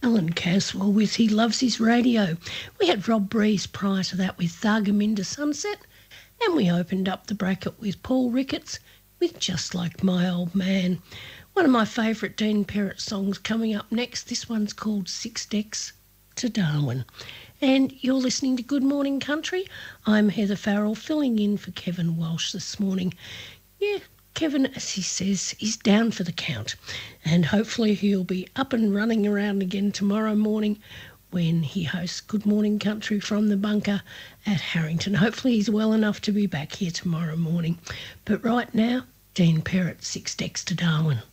Alan Caswell with He Loves His Radio. We had Rob Breeze prior to that with Thug 'Em Into Sunset, and we opened up the bracket with Paul Ricketts with Just Like My Old Man. One of my favourite Dean Perrott songs coming up next. This one's called Six Decks to Darwin. And you're listening to Good Morning Country. I'm Heather Farrell, filling in for Kevin Walsh this morning. Yeah, Kevin, as he says, is down for the count, and hopefully he'll be up and running around again tomorrow morning when he hosts Good Morning Country from the bunker at Harrington. Hopefully he's well enough to be back here tomorrow morning. But right now, Dean Perrott, Six Decks to Darwin.